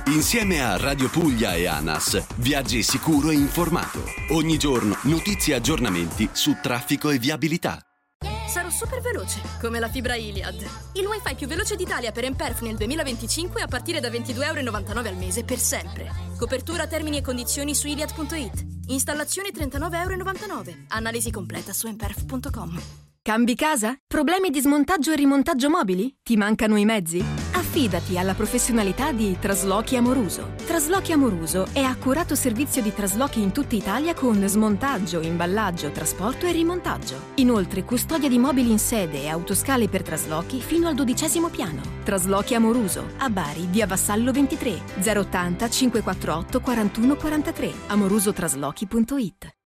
Insieme a Radio Puglia e ANAS, viaggi sicuro e informato. Ogni giorno notizie e aggiornamenti su traffico e viabilità. Sarò super veloce, come la fibra Iliad. Il wifi più veloce d'Italia per Emperf nel 2025 a partire da €22,99 al mese per sempre. Copertura, termini e condizioni su iliad.it. Installazione €39,99. Analisi completa su emperf.com. Cambi casa? Problemi di smontaggio e rimontaggio mobili? Ti mancano i mezzi? Affidati alla professionalità di Traslochi Amoruso. Traslochi Amoruso è accurato servizio di traslochi in tutta Italia con smontaggio, imballaggio, trasporto e rimontaggio. Inoltre custodia di mobili in sede e autoscale per traslochi fino al 12° piano. Traslochi Amoruso, a Bari, via Vassallo 23, 080 548 41 43, amorusotraslochi.it.